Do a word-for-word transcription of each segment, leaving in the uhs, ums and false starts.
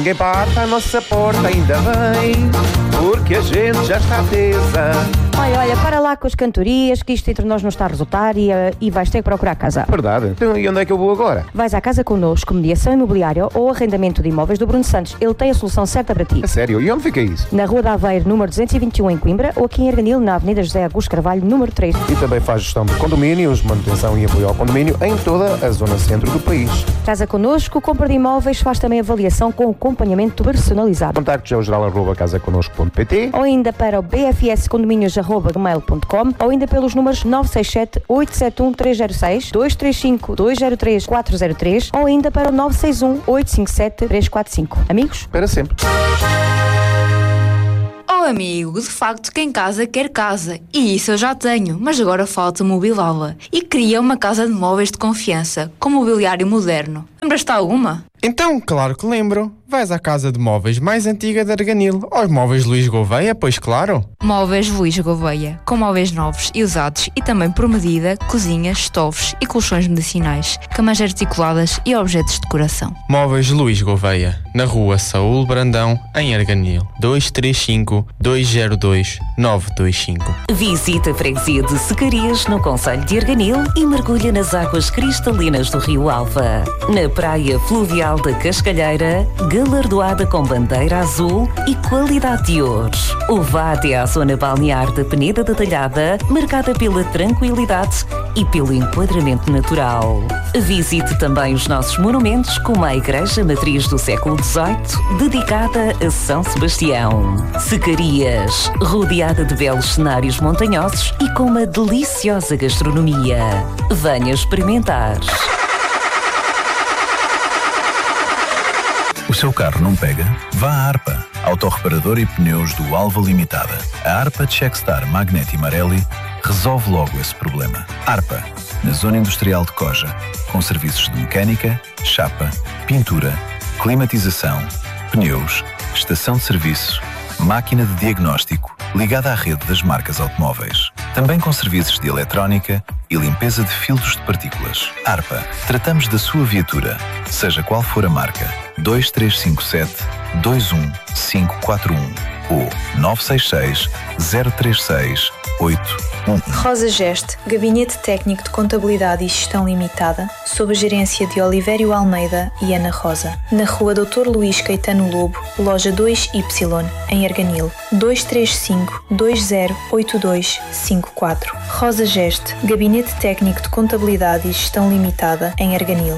ninguém bate à nossa porta, ainda bem, porque a gente já está tesa. Olha, olha, para lá com as cantorias, que isto entre nós não está a resultar e, uh, e vais ter que procurar casa. Verdade. Então, e onde é que eu vou agora? Vais à Casa Connosco, mediação imobiliária ou arrendamento de imóveis do Bruno Santos. Ele tem a solução certa para ti. A sério? E onde fica isso? Na Rua da Aveiro, número duzentos e vinte e um, em Coimbra, ou aqui em Arganil, na Avenida José Augusto Carvalho, número três. E também faz gestão de condomínios, manutenção e apoio ao condomínio em toda a zona centro do país. Casa Connosco, compra de imóveis, faz também avaliação com acompanhamento personalizado. Contactos é o geral arroba casa connosco ponto pt ou ainda para o b f s condomínios arroba gmail ponto com ou ainda pelos números nove seis sete, oito sete um, três zero seis, dois três cinco, dois zero três, quatro zero três ou ainda para o nove seis um, oito cinco sete, três quatro cinco. Amigos? Para sempre. Oh amigo, de facto quem casa quer casa, e isso eu já tenho, mas agora falta mobilá-la. E queria uma casa de móveis de confiança, com mobiliário moderno. Lembras-te alguma? Então, claro que lembro. Vais à casa de móveis mais antiga de Arganil, aos Móveis Luís Gouveia, pois claro. Móveis Luís Gouveia, com móveis novos e usados e também por medida, cozinhas, estofos e colchões medicinais, camas articuladas e objetos de decoração. Móveis Luís Gouveia, na rua Saúl Brandão, em Arganil, dois três cinco, dois zero dois, nove dois cinco. Visita a freguesia de Secarias, no concelho de Arganil, e mergulha nas águas cristalinas do Rio Alva. Na praia fluvial da Cascalheira, galardoada com bandeira azul e qualidade de ouro. Ou vá até à zona balnear da Peneda da Talhada, marcada pela tranquilidade e pelo enquadramento natural. Visite também os nossos monumentos, como a Igreja Matriz do século dezoito, dedicada a São Sebastião. Secarias, rodeada de belos cenários montanhosos e com uma deliciosa gastronomia. Venha experimentar. O seu carro não pega? Vá à ARPA, Autorreparador e Pneus do Alva Limitada. A ARPA Checkstar Magneti Marelli resolve logo esse problema. ARPA, na Zona Industrial de Coja, com serviços de mecânica, chapa, pintura, climatização, pneus, estação de serviço, máquina de diagnóstico ligada à rede das marcas automóveis. Também com serviços de eletrónica e limpeza de filtros de partículas. ARPA, tratamos da sua viatura, seja qual for a marca. dois três cinco sete, dois um cinco quatro um ou nove seis seis, zero três seis, oito um um. Rosa Geste, Gabinete Técnico de Contabilidade e Gestão Limitada, sob a gerência de Olivério Almeida e Ana Rosa. Na rua doutor Luís Caetano Lobo, loja dois Y, em Arganil, dois três cinco, dois zero oito dois cinco quatro. Rosa Geste, Gabinete Técnico de Contabilidade e Gestão Limitada, em Arganil.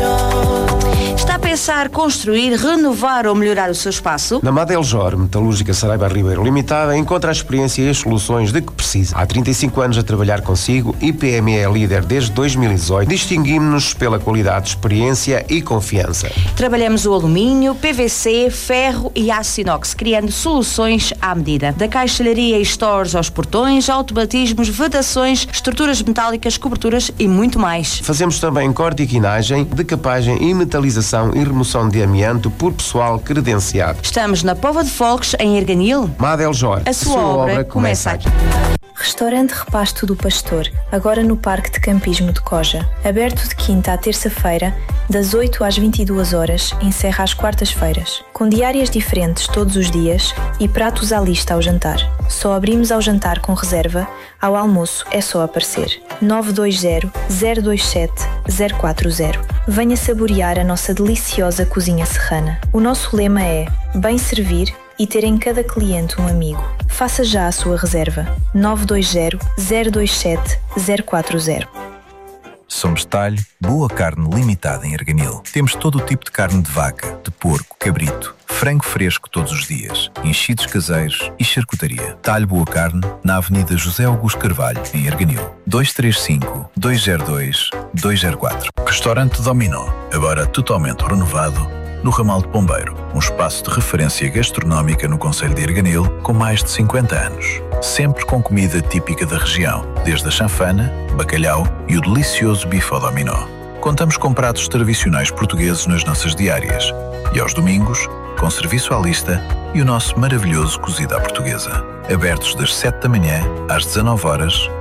Está a pensar construir, renovar ou melhorar o seu espaço? Na Madeljor Metalúrgica Saraiva Ribeiro Limitada encontra a experiência e as soluções de que precisa. Há trinta e cinco anos a trabalhar consigo, I P M E é líder desde dois mil e dezoito. Distinguimos-nos pela qualidade, experiência e confiança. Trabalhamos o alumínio, P V C, ferro e aço inox, criando soluções à medida. Da caixalharia e stores aos portões, automatismos, vedações, estruturas metálicas, coberturas e muito mais. Fazemos também corte e quinagem, decapagem e metalização e remoção de amianto por pessoal credenciado. Estamos na Póvoa de Folques, em Arganil. Madeljor, a sua, a sua obra, obra começa aqui. Restaurante Repasto do Pastor, agora no Parque de Campismo de Coja. Aberto de quinta à terça-feira, das oito às vinte e duas horas, encerra às quartas-feiras. Com diárias diferentes todos os dias e pratos à lista ao jantar. Só abrimos ao jantar com reserva, ao almoço é só aparecer. nove dois zero, zero dois sete, zero quatro zero. Venha saborear a nossa deliciosa cozinha serrana. O nosso lema é bem servir e ter em cada cliente um amigo. Faça já a sua reserva. nove dois zero, zero dois sete, zero quatro zero. Somos Talho Boa Carne Limitada em Arganil. Temos todo o tipo de carne de vaca, de porco, cabrito, frango fresco todos os dias, enchidos caseiros e charcutaria. Talho Boa Carne, na Avenida José Augusto Carvalho, em Arganil. dois três cinco, dois zero dois, dois zero quatro. Restaurante Dominó, agora totalmente renovado, no Ramal de Pombeiro, um espaço de referência gastronómica no concelho de Arganil com mais de cinquenta anos. Sempre com comida típica da região, desde a chanfana, bacalhau e o delicioso bife ao dominó. Contamos com pratos tradicionais portugueses nas nossas diárias e aos domingos, com serviço à lista e o nosso maravilhoso cozido à portuguesa. Abertos das sete da manhã às dezanove horas,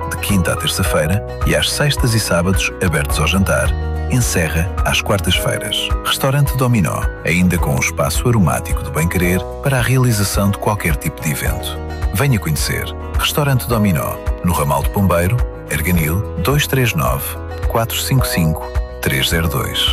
de quinta à terça-feira e às sextas e sábados abertos ao jantar. Encerra às quartas-feiras. Restaurante Dominó, ainda com um espaço aromático de bem-querer para a realização de qualquer tipo de evento. Venha conhecer. Restaurante Dominó, no Ramal de Pombeiro, Erganil dois três nove, quatro cinco cinco, três zero dois.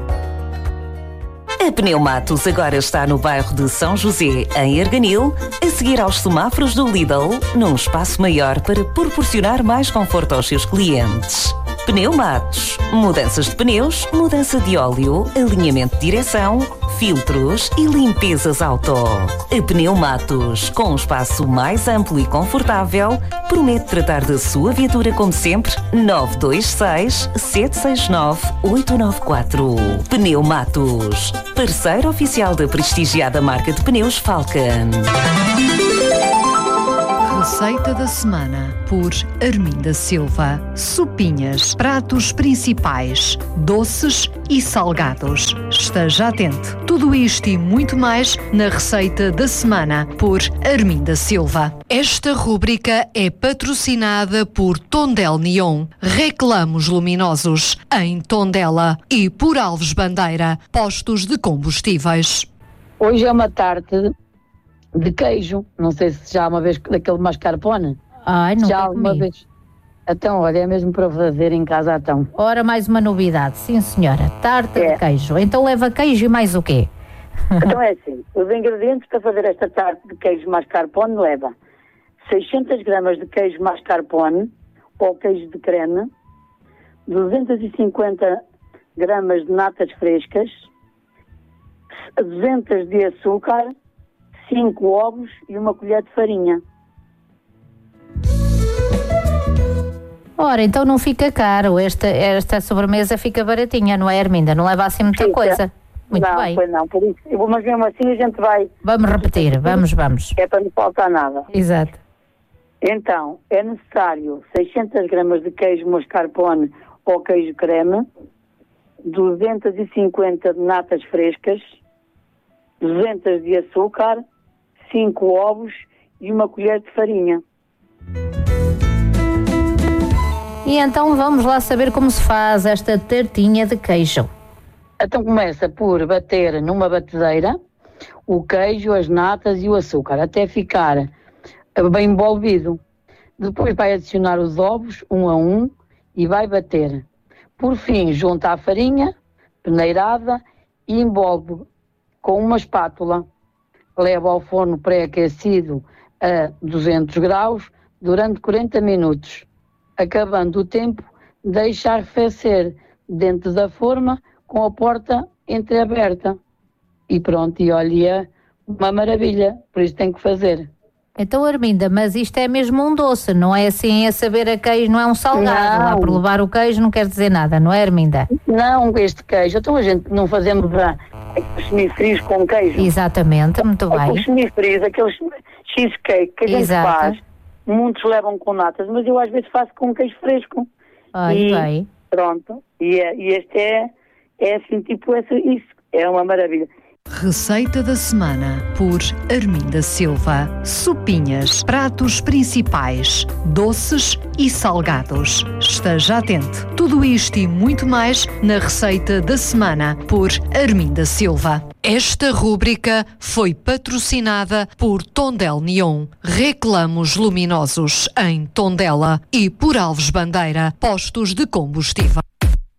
A Pneumatos agora está no bairro de São José, em Erganil, a seguir aos semáforos do Lidl, num espaço maior para proporcionar mais conforto aos seus clientes. Pneumatos, mudanças de pneus, mudança de óleo, alinhamento de direção, filtros e limpezas auto. A Pneumatos, com um espaço mais amplo e confortável, promete tratar da sua viatura como sempre. nove dois seis, sete seis nove, oito nove quatro. Pneumatos, parceiro oficial da prestigiada marca de pneus Falcon. Receita da semana por Arminda Silva. Sopinhas, pratos principais, doces e salgados. Esteja atento. Tudo isto e muito mais na receita da semana por Arminda Silva. Esta rúbrica é patrocinada por Tondela Neon, Reclamos Luminosos, em Tondela, e por Alves Bandeira, postos de combustíveis. Hoje é uma tarte de queijo, não sei se já uma vez daquele mascarpone. Ai, não já alguma comi. vez. Então, olha, é mesmo para fazer em casa então. Ora, mais uma novidade, sim senhora, tarte É. de queijo. Então leva queijo e mais o quê? Então é assim, os ingredientes para fazer esta tarte de queijo mascarpone leva seiscentas gramas de queijo mascarpone ou queijo de creme, duzentas e cinquenta gramas de natas frescas, duzentas de açúcar, cinco ovos e uma colher de farinha. Ora, então não fica caro, esta, esta sobremesa fica baratinha, não é, Arminda? Não leva assim muita Fica. coisa. Muito não, bem. Pois não, por isso. Mas mesmo assim a gente vai... Vamos repetir, vamos, vamos. É para não faltar nada. Exato. Então, é necessário seiscentas gramas de queijo mascarpone ou queijo creme, duzentas e cinquenta de natas frescas, duzentas de açúcar, cinco ovos e uma colher de farinha. E então vamos lá saber como se faz esta tartinha de queijo. Então começa por bater numa batedeira o queijo, as natas e o açúcar, até ficar bem envolvido. Depois vai adicionar os ovos, um a um, e vai bater. Por fim, junta a farinha peneirada e envolve com uma espátula. Leva ao forno pré-aquecido a duzentos graus durante quarenta minutos. Acabando o tempo, deixa arrefecer dentro da forma com a porta entreaberta. E pronto, e olha, uma maravilha, por isso tem que fazer. Então, Arminda, mas isto é mesmo um doce, não é assim a saber a queijo, não é um salgado. Lá por levar o queijo não quer dizer nada, não é, Arminda? Não, este queijo, então a gente não fazemos a, aqueles semifrios com queijo. Exatamente, muito bem. Aqueles semifrios, aqueles cheesecake que a gente Exato. faz, muitos levam com natas, mas eu às vezes faço com queijo fresco. Ai, e bem. Pronto, e, é- e este é, é assim, tipo, essa, isso, é uma maravilha. Receita da semana por Arminda Silva. Sopinhas, pratos principais, doces e salgados. Esteja atento. Tudo isto e muito mais na receita da semana por Arminda Silva. Esta rúbrica foi patrocinada por Tondela Neon, Reclamos Luminosos, em Tondela, e por Alves Bandeira, postos de combustível.